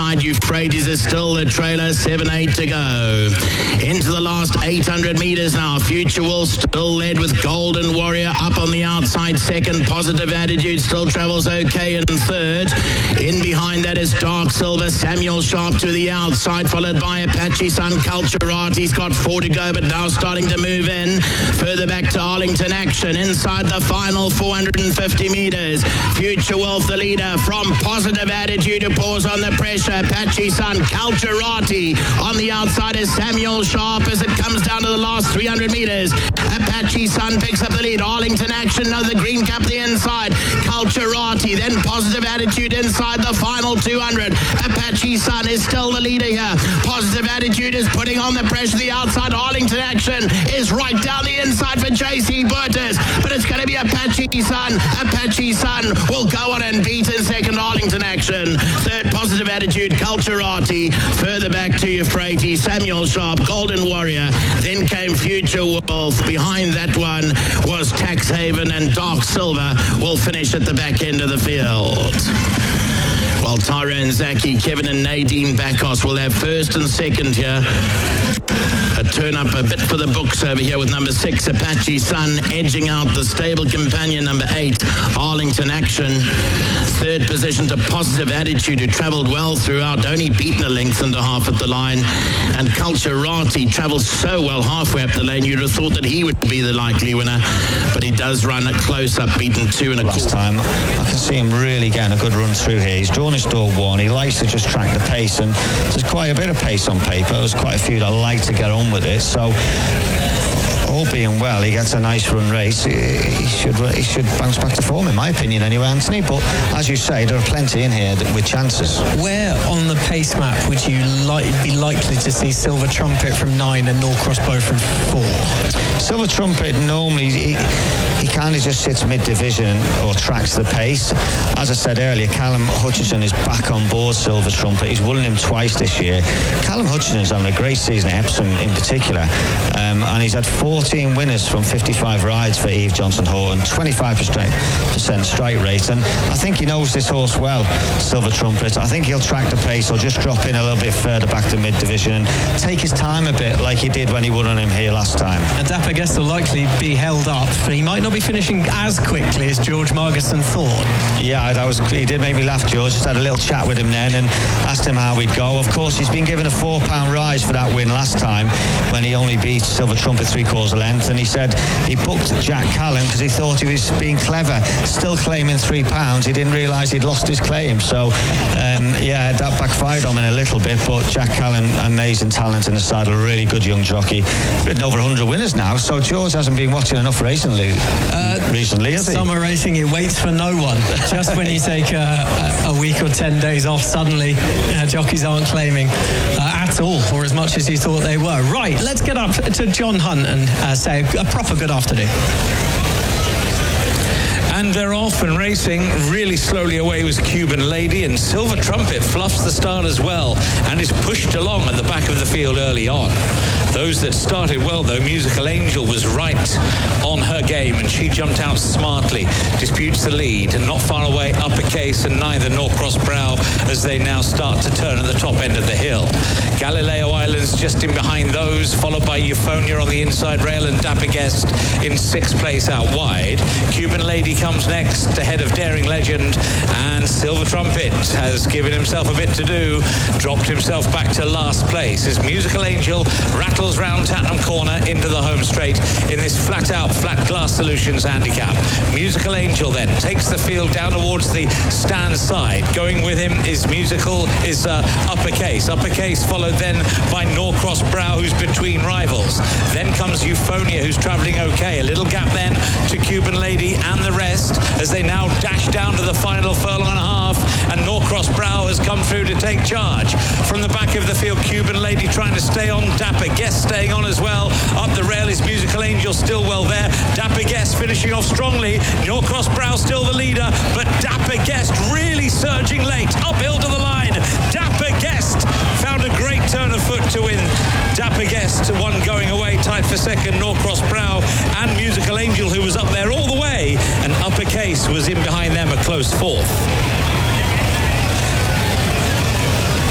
inside. Euphrates is still the trailer, 7-8 to go. Into the last 800 metres now. Future Wolf still led with Golden Warrior up on the outside. Second, Positive Attitude still travels okay in third. In behind that is Dark Silver. Samuel Sharp to the outside, followed by Apache Sun. Culture He's got 4 to go, but now starting to move in. Further back to Arlington Action. Inside the final 450 metres. Future Wolf the leader from Positive Attitude to pause on the pressure. Apache Sun, Culturati on the outside is Samuel Sharp as it comes down to the last 300 metres. Apache Sun picks up the lead. Arlington Action, now the green cap the inside. Culturati, then Positive Attitude inside the final 200. Apache Sun is still the leader here. Positive Attitude is putting on the pressure. The outside Arlington Action is right down the inside for JC Burtis, but it's going to be Apache Sun. Apache Sun will go on and beat in second Arlington Action. Third, Positive Attitude, Culturati. Further back to Euphrates, Samuel Sharp, Golden Warrior. Then came Future Wolf. Behind that one was Tax Haven, and Dark Silver will finish at the back end of the field. While Tyrone Zaki, Kevin and Nadine Bakos will have first and second here. A turn up a bit for the books over here with number 6, Apache Sun, edging out the stable companion number 8, Arlington Action. Third position to Positive Attitude, who travelled well throughout, only beaten a length and a half at the line. And Culturati travelled so well halfway up the lane, you'd have thought that he would be the likely winner. But he does run a close-up, beaten 2 and a quarter. Last time, I can see him really getting a good run through here. He's drawn his door 1. He likes to just track the pace, and there's quite a bit of pace on paper. There's quite a few that like to get on with it. So, all being well, he gets a nice run race. He should bounce back to form, in my opinion, anyway, Anthony. But as you say, there are plenty in here with chances. Where on the pace map would you be likely to see Silver Trumpet from 9 and Norcross Bow from 4? Silver Trumpet normally he kind of just sits mid-division or tracks the pace. As I said earlier, Callum Hutchinson is back on board Silver Trumpet. He's won him twice this year. Callum Hutchinson's having a great season at Epsom in particular, and he's had 14 winners from 55 rides for Eve Johnson Horton, 25% strike rate, and I think he knows this horse well, Silver Trumpet. I think he'll track the pace or just drop in a little bit further back to mid-division and take his time a bit like he did when he won on him here last time. And Dapper Guest will likely be held up, but he might not be finishing as quickly as George Margesson thought. Yeah, he did make me laugh, George. Just had a little chat with him then and asked him how we'd go. Of course, he's been given a £4 rise for that win last time when he only beat Silver Trumpet 3/4 length, and he said he booked Jack Callan because he thought he was being clever, still claiming £3. He didn't realise he'd lost his claim, so that backfired on him a little bit. But Jack Callan, amazing talent in the saddle, really good young jockey, ridden over 100 winners now. So George hasn't been watching enough racing recently, has he? Summer racing, it waits for no one. Just when you take a week or 10 days off, suddenly jockeys aren't claiming at all, or as much as you thought they were. Right, let's get up to John Hunt and say a proper good afternoon. And they're off and racing. Really slowly away was Cuban Lady, and Silver Trumpet fluffs the start as well and is pushed along at the back of the field early on. Those that started well, though, Musical Angel was right on her game, and she jumped out smartly, disputes the lead, and not far away Uppercase and neither Norcross Brow as they now start to turn at the top end of the hill. Galileo Islands just in behind those, followed by Euphonia on the inside rail and Dapper Guest in 6th place out wide. Cuban Lady comes next ahead of Daring Legend, and Silver Trumpet has given himself a bit to do, dropped himself back to last place as Musical Angel rattles round Tattenham Corner into the home straight in this flat glass solutions handicap. Musical Angel then takes the field down towards the stand side. Going with him is Uppercase followed then by Norcross Brow, who's between rivals. Then comes Euphonia, who's travelling okay. A little gap then to Cuban Lady and the rest as they now dash down to the final furlong and a half, and Norcross Brow has come through to take charge. From the back of the field, Cuban Lady trying to stay on, Dapper Guest staying on as well. Up the rail is Musical Angel, still well there. Dapper Guest finishing off strongly. Norcross Brow still the leader, but Dapper Guest really surging late, uphill to the line. Dapper Guest found a great turn of foot to win. Dapper Guest, one going away, tied for second, Norcross Brow and Musical Angel, who was up there all the way, and Uppercase was in behind them, a close 4th.